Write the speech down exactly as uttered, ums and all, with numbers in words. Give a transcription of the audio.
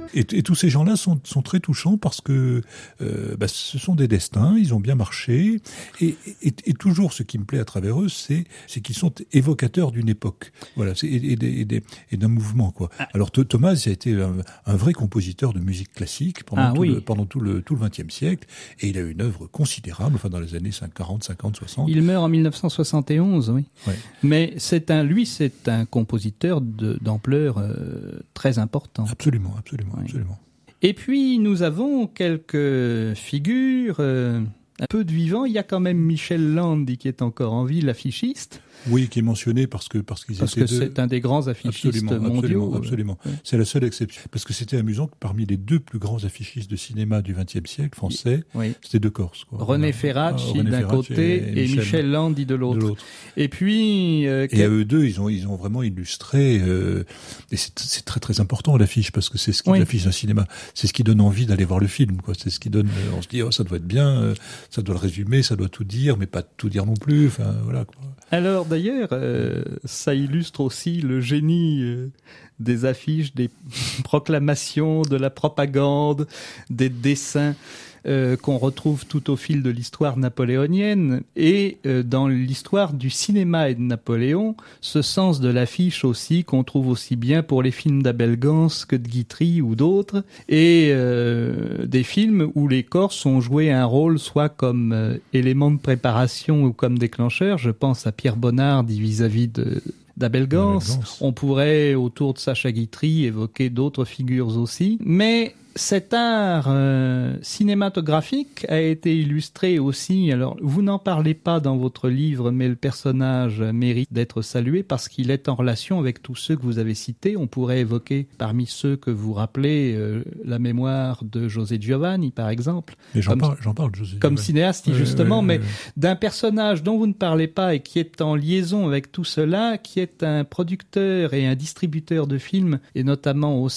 Et, et tous ces gens-là sont, sont très touchants parce que euh, bah, ce sont des destins, ils ont bien marché. Et, et, et toujours, ce qui me plaît à travers eux, c'est, c'est qu'ils sont évocateurs d'une époque, voilà, c'est, et, et, et, et d'un mouvement, quoi. Alors Thomas a été un, un vrai compositeur de musique classique pendant ah, tout oui. le, pendant tout le tout le vingtième siècle, et il a une œuvre considérable, enfin dans les années quarante, cinquante, soixante. Il meurt en dix-neuf cent soixante et onze, oui. Ouais. Mais c'est un, lui, c'est un compositeur de, d'ampleur euh, très important. Absolument, absolument, oui. absolument. Et puis nous avons quelques figures, euh, un peu de vivants. Il y a quand même Michel Landi qui est encore en vie, l'affichiste. Oui, qui est mentionné parce que parce qu'ils parce étaient que deux... c'est un des grands affichistes absolument, mondiaux. Absolument, absolument. Oui. C'est la seule exception. Parce que c'était amusant que parmi les deux plus grands affichistes de cinéma du vingtième siècle français, oui. c'était deux Corses, quoi. René Ferracci ah, d'un côté et, et Michel, Michel Landi de l'autre. de l'autre. Et puis euh, et à eux deux, ils ont ils ont vraiment illustré. Euh, et c'est, c'est très très important l'affiche parce que c'est ce qui oui. l'affiche d'un cinéma. C'est ce qui donne envie d'aller voir le film, quoi. C'est ce qui donne. Euh, on se dit oh ça doit être bien, euh, ça doit le résumer, ça doit tout dire, mais pas tout dire non plus. Enfin voilà, quoi. Alors d'ailleurs, euh, ça illustre aussi le génie euh, des affiches, des proclamations, de la propagande, des dessins euh, qu'on retrouve tout au fil de l'histoire napoléonienne et euh, dans l'histoire du cinéma et de Napoléon, ce sens de l'affiche aussi qu'on trouve aussi bien pour les films d'Abel Gans que de Guitry ou d'autres, et euh, des films où les Corses ont joué un rôle soit comme euh, élément de préparation ou comme déclencheur. Je pense à Pierre Bonnard vis-à-vis de d'Abel Gans. On pourrait, autour de Sacha Guitry, évoquer d'autres figures aussi. Mais cet art euh, cinématographique a été illustré aussi, alors vous n'en parlez pas dans votre livre, mais le personnage mérite d'être salué parce qu'il est en relation avec tous ceux que vous avez cités. On pourrait évoquer parmi ceux que vous rappelez euh, la mémoire de José Giovanni, par exemple. Mais j'en, comme, parle, j'en parle de José Comme Giovanni. cinéaste, oui, justement, oui, mais oui, oui. d'un personnage dont vous ne parlez pas et qui est en liaison avec tout cela, qui est un producteur et un distributeur de films, et notamment au